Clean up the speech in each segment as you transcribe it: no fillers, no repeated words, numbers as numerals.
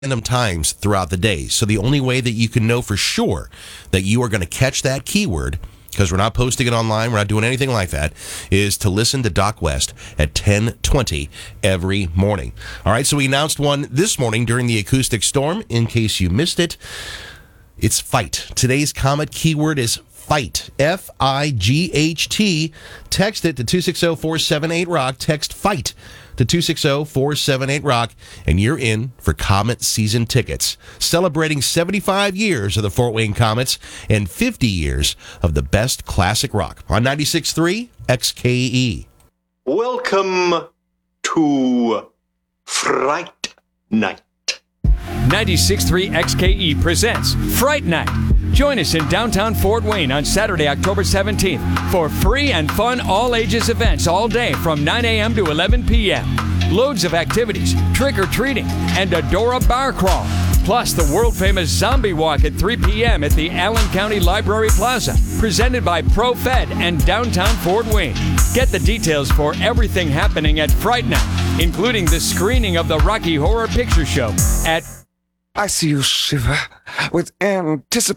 random times throughout the day. So the only way that you can know for sure that you are going to catch that keyword, because we're not posting it online, we're not doing anything like that, is to listen to Doc West at 10:20 every morning. All right, so we announced one this morning during the acoustic storm. In case you missed it, it's fight. Today's Comet keyword is fight. F-I-G-H-T. Text it to 260-478-ROCK. Text fight to 260-478-ROCK, and you're in for Comet season tickets. Celebrating 75 years of the Fort Wayne Komets and 50 years of the best classic rock on 96.3 XKE. Welcome to Fright Night. 96.3 XKE presents Fright Night. Join us in downtown Fort Wayne on Saturday, October 17th for free and fun all-ages events all day from 9 a.m. to 11 p.m. Loads of activities, trick-or-treating, and a Dora bar crawl. Plus the world-famous Zombie Walk at 3 p.m. at the Allen County Library Plaza, presented by ProFed and downtown Fort Wayne. Get the details for everything happening at Fright Night, including the screening of the Rocky Horror Picture Show at... I see you shiver with anticipation.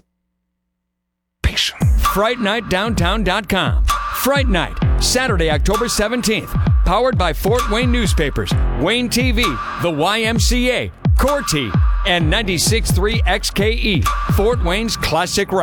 FrightNightDowntown.com. Fright Night, Saturday, October 17th. Powered by Fort Wayne Newspapers, Wayne TV, the YMCA, Corti, and 96.3 XKE, Fort Wayne's classic rock.